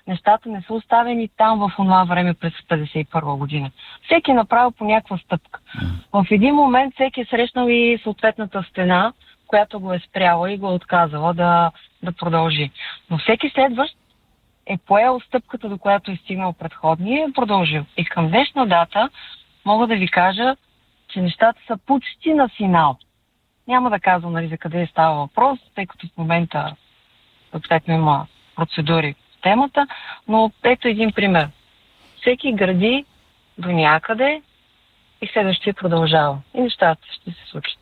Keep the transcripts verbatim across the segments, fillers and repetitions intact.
Нещата не са оставени там в това време през петдесет и първа година. Всеки е направил по някаква стъпка. В един момент всеки е срещнал и съответната стена, която го е спряла и го е отказала да, да продължи. Но всеки следващ е поел стъпката, до която е стигнал предходния и е продължил. И към днешна дата мога да ви кажа, че нещата са почти на финал. Няма да казвам, нали, за къде става въпрос, тъй като в момента съответно има процедури в темата, но ето един пример. Всеки гради до някъде и следващия продължава. И нещата ще се случат.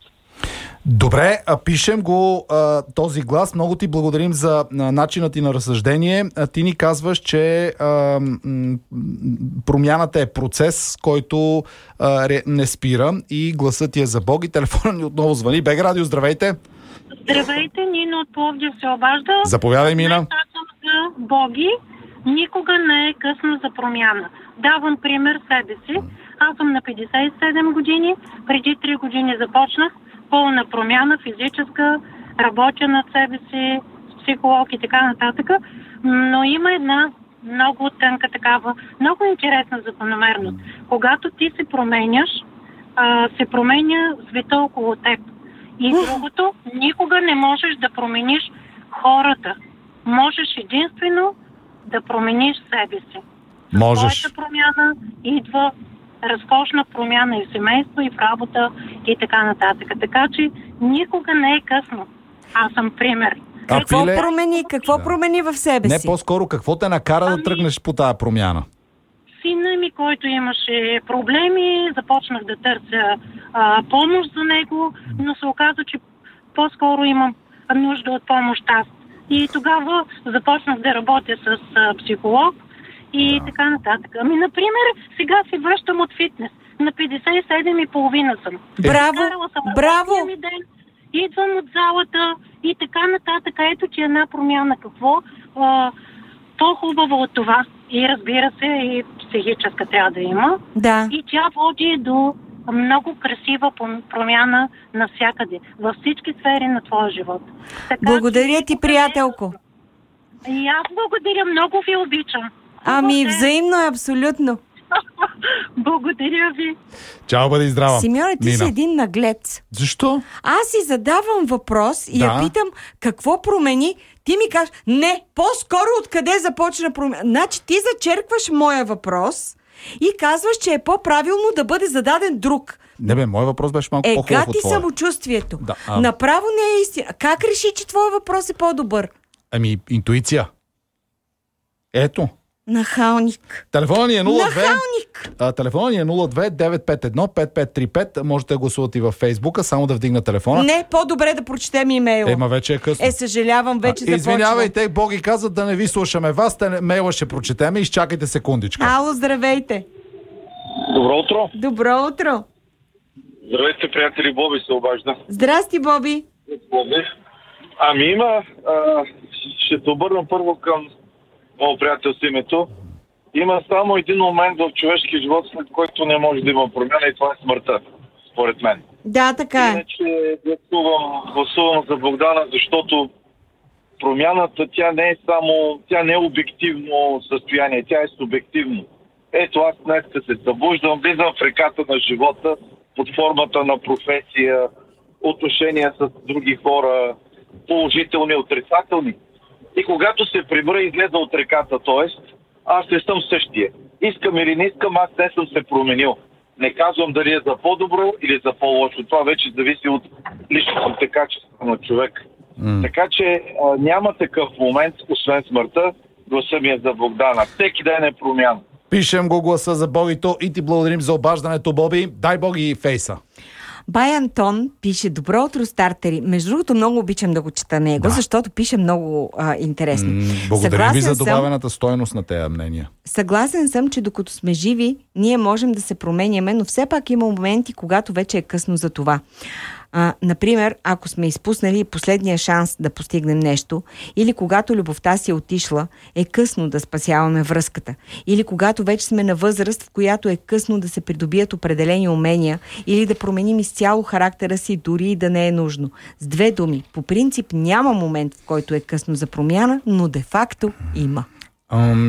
Добре, а пишем го а, този глас. Много ти благодарим за а, начинът ти на разсъждение. А, ти ни казваш, че а, м- промяната е процес, който а, ре, не спира и гласът ти е за Боги. Телефонът ни отново звъни. Бег Радио, здравейте! Здравейте, Нина от Пловдив се обажда. Заповядай, Мина. Аз съм за Боги. Никога не е късно за промяна. Давам пример себе си. Аз съм на петдесет и седем години. Преди три години започнах пълна промяна, физическа, работя над себе си, психолог и така нататък. Но има една много тънка такава, много интересна закономерност. Когато ти се променяш, а, се променя света около теб. И другото, никога не можеш да промениш хората. Можеш единствено да промениш себе си. Можеш. Твоята промяна идва разкошна промяна и в семейство, и в работа, и така нататък. Така че никога не е късно. Аз съм пример. А, Какво Пиле... промени? Какво да. промени в себе Не, си? по-скоро какво те накара ами... да тръгнеш по тая промяна? Сина ми, който имаше проблеми, започнах да търся а, помощ за него, но се оказа, че по-скоро имам нужда от помощ аз. И тогава започнах да работя с а, психолог и да. така нататък. Ами, например, сега се връщам от фитнес. На петдесет и седем и половина съм. Браво! Съм Браво! ми ден, идвам от залата и така нататък. Ето, че една промяна. Какво а, по-хубаво от това? И разбира се, и психическа трябва да има. Да. И тя води до много красива промяна навсякъде. Във всички сфери на твоя живот. Така, благодаря ти, приятелко. И аз благодаря. Много ви обичам. Ами, взаимно е, абсолютно. Благодаря ви. Чао, бъди здрава. Симеоне, ти Нина. си един наглец. Защо? Аз си задавам въпрос и да. я питам какво промени. Ти ми кажеш, не, по-скоро откъде започна промяна. Значи ти зачеркваш моя въпрос и казваш, че е по-правилно да бъде зададен друг. Не бе, моят въпрос беше малко е, по-хубав от гати твоя. самочувствието. Да, а... Направо не е истина. Как реши, че твой въпрос е по-добър? Ами, интуиция. Ето. Нахалник. Телефонът ни е нула две... Нахалник! А, телефонът ни е нула две девет пет едно пет пет три пет. Можете да гласувате и във Фейсбука, само да вдигна телефона. Не, по-добре да прочетем имейла. Ема вече е късно. Е, съжалявам, вече а, започва. Извинявайте, Боги казват да не ви слушаме вас, те мейла ще прочетеме, изчакайте секундичка. Ало, здравейте. Добро утро. Добро утро. Здравейте, приятели, Боби се обажда. Здрасти, Боби. Боби. Ами има, а, ще се обърна първо към моят приятел с името. Има само един момент в човешки живот, след който не може да има промяна, и това е смъртта, според мен. Да, така е. Иначе гласувам, гласувам за Богдана, защото промяната, тя не е само, тя не е обективно състояние, тя е субективно. Ето, аз днес се събуждам, влизам в реката на живота под формата на професия, отношения с други хора, положителни, отрицателни. И когато се прибра и излезе от реката, т.е. аз не съм същия. Искам или не искам, аз не съм се променил. Не казвам дали е за по-добро или за по-лошо. Това вече зависи от личностните качества на човек. Mm. Така че а, няма такъв момент, освен смъртта, гласа ми е за Богдана. Всеки ден е промяна. Пишем го гласа за Богито и ти благодарим за обаждането, Боби. Дай Боги и фейса. Бай Антон пише: добро утро, стартери. Между другото, много обичам да го чета него, да. защото пише много а, интересно. М, благодарим Съгласен ви за съм, добавената стойност на тези мнения. Съгласен съм, че докато сме живи, ние можем да се променяме, но все пак има моменти, когато вече е късно за това. А, например, ако сме изпуснали последния шанс да постигнем нещо, или когато любовта си е отишла, е късно да спасяваме връзката, или когато вече сме на възраст, в която е късно да се придобият определени умения, или да променим изцяло характера си, дори и да не е нужно. С две думи, по принцип няма момент, в който е късно за промяна, но де-факто има. Um...